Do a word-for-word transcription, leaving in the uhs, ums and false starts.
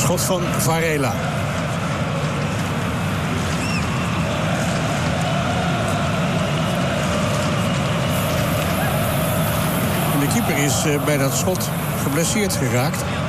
Schot van Varela. En de keeper is uh, bij dat schot geblesseerd geraakt.